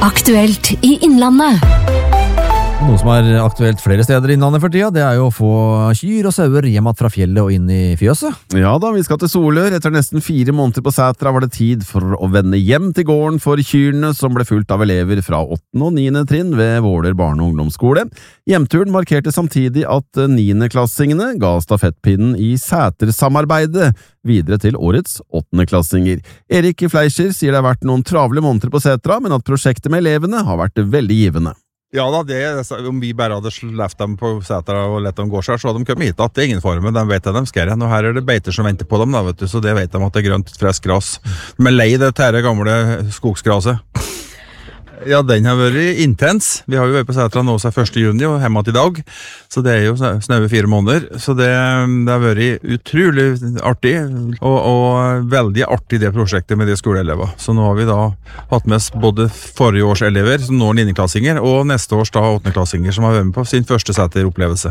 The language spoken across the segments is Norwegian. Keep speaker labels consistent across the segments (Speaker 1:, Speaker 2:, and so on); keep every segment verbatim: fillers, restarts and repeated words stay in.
Speaker 1: Aktuelt i Innlandet.
Speaker 2: Noe som er aktuelt flere steder i Innlandet for tida, det er jo å få kyr og sauer hjem fra fjellet og inn i fjøset.
Speaker 3: Ja da, vi skal til Solør. Etter nesten fire måneder på Sætra var det tid for å vende hjem til gården for kyrne, som ble fulgt av elever fra åttende og niende trinn ved Våler barne- og ungdomsskole. Hjemturen markerte samtidig at niendeklassingene ga stafettpinnen i Sæter-samarbeidet videre til årets åttendeklassinger. Erik Fleischer sier det har vært noen travle måneder på Sætra, men at prosjektet med elevene har vært veldig givende.
Speaker 4: Ja da, det, om vi bare hadde sleft dem på Sætra og lett dem gå seg, så hadde de kommet hit at det er ingen form, de vet at de skal igjen, og her er det beiter som venter på dem da, vet du, så det vet de at det er grønt, fresk gras. De er lei det tære gamle skogsgraset. Ja, den har vært intens. Vi har jo vært på Sætra nå seg første juni og hjemme til i dag, så det er jo snaue fire måneder, så det, det har vært utrolig artig, og, og veldig artig det prosjektet med de skoleelever. Så nå har vi da hatt med oss både forrige års elever, som nå er niendeklassinger, og neste års da åttendeklassinger, som har vært med på sin første Sæter-opplevelse.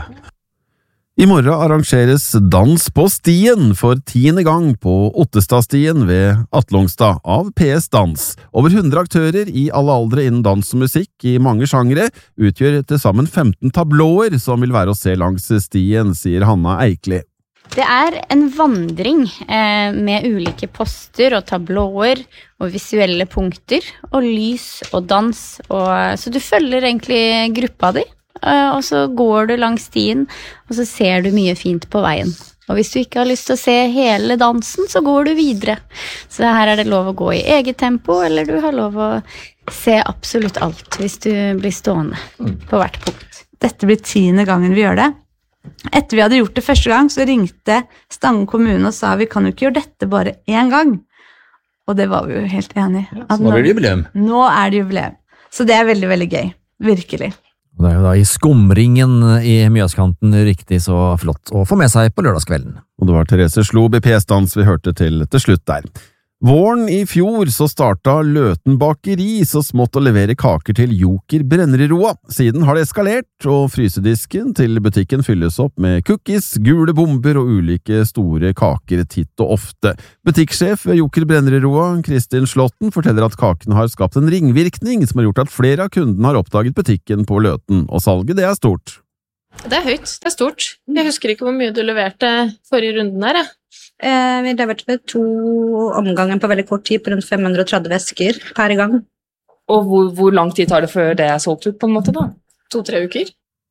Speaker 3: I morgen arrangeres Dans på stien for tiende gang på Ottestadstien ved Atlongstad av P S Dans. Over hundre aktører i alle aldre innen dans og musikk i mange sjangre utgjør til sammen femten tablåer som vil være å se langs stien, sier Hanna Eikli.
Speaker 5: Det er en vandring eh, med ulike poster og tablåer og visuelle punkter og lys og dans, og, så du følger egentlig gruppa di. Og så går du langs stien, og så ser du mye fint på veien. Og hvis du ikke har lyst til å se hele dansen, så går du videre. Så her er det lov å gå i eget tempo, eller du har lov å se absolutt alt hvis du blir stående på hvert punkt.
Speaker 6: Dette blir tiende gangen vi gjør det. Etter vi hadde gjort det første gang, så ringte Stange kommune og sa vi kan jo ikke gjøre dette bare en gang. Og det var vi jo helt enige i.
Speaker 2: Så nå blir det jubileum.
Speaker 6: Nå er det jubileum. Så det er veldig, veldig gøy. Virkelig.
Speaker 2: Det er jo da i skumringen i Mjøskanten riktig så flott å få med seg på lørdagskvelden.
Speaker 3: Og det var Therese Slob i P S Dans vi hørte til til slutt der. Våren i fjor så starta Løten bakeri så smått å levere kaker til Joker Brenneroa. Siden har det eskalert, og frysedisken til butikken fylles opp med cookies, gule bomber og ulike store kaker titt og ofte. Butikksjef ved Joker Brenneroa, Kristin Slåtten, forteller at kakene har skapt en ringvirkning som har gjort at flere av kundene har oppdaget butikken på Løten, og salget det er stort.
Speaker 7: Det er høyt, det er stort. Jeg husker ikke hvor mye du leverte forrige runden her, jeg.
Speaker 8: Eh, vi leverte ved to omganger på veldig kort tid, på rundt fem hundre og tretti vesker per gang.
Speaker 7: Og hvor, hvor lang tid tar det før det er solgt ut på en måte da? To-tre uker?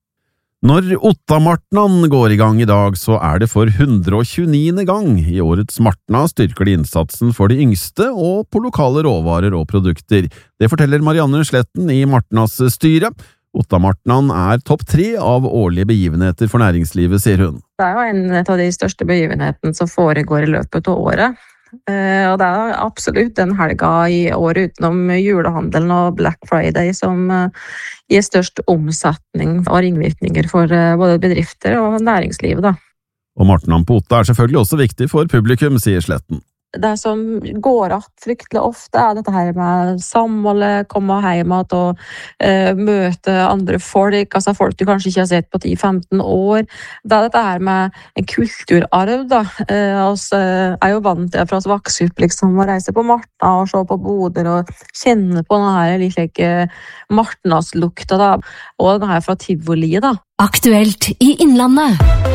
Speaker 3: Når Ottamartnan går i gang i dag, så er det for hundre og tjueniende gang. I årets Martna styrker de innsatsen for de yngste og på lokale råvarer og produkter. Det forteller Marianne Sletten i Martnas styre. Ottamartnan er topp tre av årlige begivenheter for næringslivet, sier hun.
Speaker 9: Det er jo en av de største begivenhetene som foregår i løpet av året. Og det er absolutt den helga i året utenom julehandelen og Black Friday som gir størst omsetning og ringvirkninger for både bedrifter og næringslivet, da.
Speaker 3: Og Martnan på Otta er selvfølgelig også viktig for publikum, sier Sletten.
Speaker 9: Det som går att fryktelig ofte er dette her med samholdet, komme hjem og uh, møte andre folk, altså folk du kanskje ikke har sett på ti til femten år. Det er dette her med en kulturarv, da. Uh, altså, jeg er jo vant til fra oss vokse opp liksom, å reise på Martna og se på boder og kjenne på denne her like Martnas lukta, da. Og denne her fra Tivoli, da.
Speaker 1: Aktuelt i Innlandet.